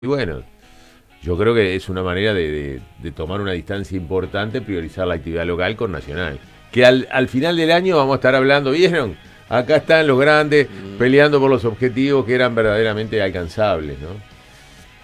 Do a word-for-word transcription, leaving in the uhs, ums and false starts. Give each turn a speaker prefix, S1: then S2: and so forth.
S1: Y bueno, yo creo que es una manera de, de- de tomar una distancia importante, priorizar la actividad local con nacional. Que al, al final del año vamos a estar hablando, ¿vieron? Acá están los grandes
S2: Mm.
S1: peleando por los objetivos que eran verdaderamente alcanzables, ¿no?